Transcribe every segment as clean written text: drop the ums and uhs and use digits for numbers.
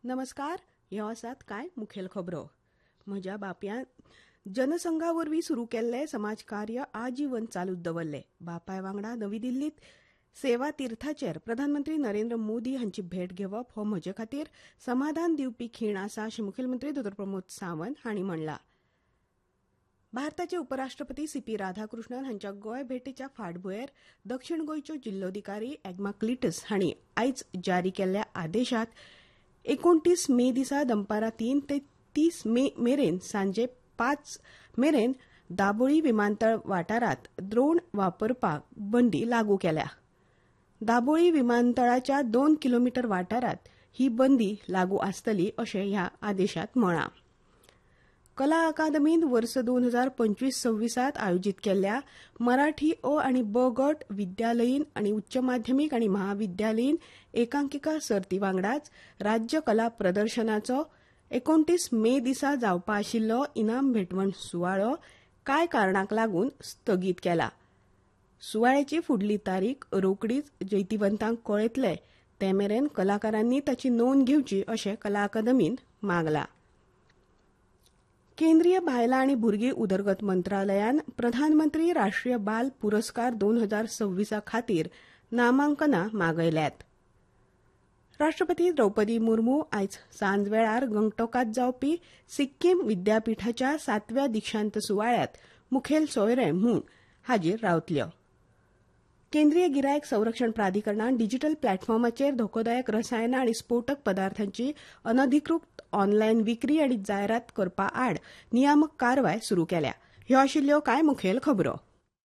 नमस्कार, ह्यो आसात कांय मुखेल खबरो. म्हज्या बापयान जनसंघा वरवीं सुरू केल्ले समाजकार्य आजीवन चालूच दवरले. बापाय वांगडा नवी दिल्लीत सेवा तीर्थाचेर प्रधानमंत्री नरेंद्र मोदी हांची भेट घेवप हो म्हजे खातीर समाधान दिवपी खीण आसा अशें मुखेलमंत्री डॉ. प्रमोद सावंत हांणी म्हणलां. भारताचे उपराष्ट्रपती सीपी राधाकृष्णन हांच्या गोंय भेटेच्या फाटभुंयेर दक्षिण गोंयच्यो जिल्लोधिकारी एग्मा क्लिटस हांणी आयज जारी केल्ल्या आदेशात 29 मे दिसा दनपारां 3 ते 30 मे मेरेन सांजे 5 मेरेन दाबोळी विमानतळ वाठारात ड्रोन वापरपाक बंदी लागू केल्या. दाबोळी विमानतळाच्या 2 किलोमीटर वाठारात ही बंदी लागू आसतली अशें ह्या आदेशात म्हळां. कला अकादमीन वर्स 2025-26 आयोजीत केल्ल्या मराठी अ आनी ब गट विद्यालयीन आनी उच्च माध्यमीक आनी महाविद्यालयीन एकांकिका सर्ती वांगडाच राज्य कला प्रदर्शनाचो 29 मे दिसा जावपा आशिल्लो इनाम भेटवण सुवाळो कांय कारणांक लागून स्थगीत केला. सुवाळ्याची फुडली तारीख रोकडीच जैतिवंतांक कळयतले ते मेरेन कलाकारांनी ताची नोंद घेवची अशें कला अकादमीन मागलां. केंद्रीय बायलां आनी भुरगीं उदरगत मंत्रालयान प्रधानमंत्री राष्ट्रीय बाल पुरस्कार 2026 खातीर नामांकनां मागयल्यात. राष्ट्रपती द्रौपदी मुर्मू आयज सांजवेळार गंगटोकात जावपी सिक्कीम विद्यापीठाच्या 7व्या दिक्षांत सुवाळ्यात मुखेल सोयरे म्हूण हाजीर रावतल्यो. केंद्रीय गिरायक संरक्षण प्राधिकरणान डिजिटल प्लॅटफॉर्माचेर धोकोदायक रसायनां आनी स्फोटक पदार्थांची अनधिकृत ऑनलायन विक्री आनी जायरात करपा आड नियामक कारवाय सुरू केल्या. ह्यो आशिल्ल्यो कांय मुखेल खबरो.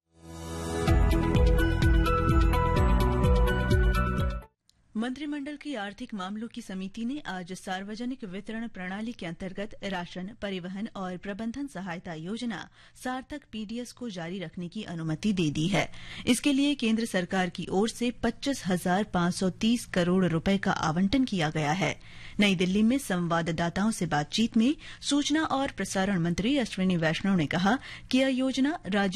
मंत्रिमंडल की आर्थिक मामलों की समिति ने आज सार्वजनिक वितरण प्रणाली के अंतर्गत राशन, परिवहन और प्रबंधन सहायता योजना सार्थक पीडीएस को जारी रखने की अनुमति दे दी है. इसके लिए केंद्र सरकार की ओर से 25,530 करोड़ रुपए का आवंटन किया गया है. नई दिल्ली में संवाददाताओं से बातचीत में सूचना और प्रसारण मंत्री अश्विनी वैष्णव ने कहा कि यह योजना राज्य